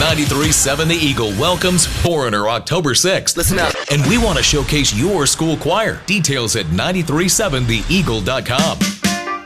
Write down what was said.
93.7 The Eagle welcomes Foreigner October 6th. Listen up. And we want to showcase your school choir. Details at 937theeagle.com.